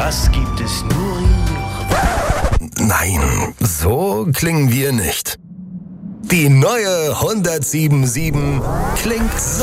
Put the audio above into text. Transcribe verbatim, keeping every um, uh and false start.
Das gibt es nur hier. Nein, so klingen wir nicht. Die neue hundertsieben Komma sieben klingt so.